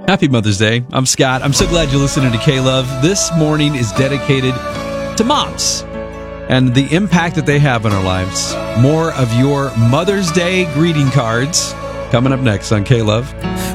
Happy Mother's Day. I'm Scott. I'm so glad you're listening to K-Love. This morning is dedicated to moms and the impact that they have on our lives. More of your Mother's Day greeting cards coming up next on K-Love.